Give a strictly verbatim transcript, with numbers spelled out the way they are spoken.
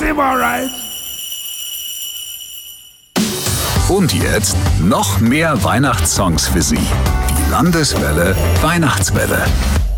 him alright? Und jetzt noch mehr Weihnachtssongs für Sie. Die Landeswelle Weihnachtswelle.